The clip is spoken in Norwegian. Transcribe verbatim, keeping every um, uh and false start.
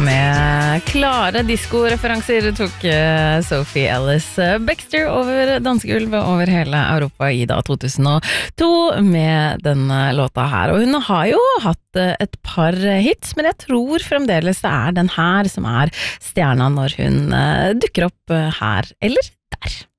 Med klare diskoreferanser tok eh, Sophie Ellis eh, Baxter over dansegulv over hele Europa i da to tusen og to med denne låta her. Og hun har jo hatt eh, et par hits, men jeg tror fremdeles det er den her som er stjerna når hun eh, dukker opp eh, her eller der.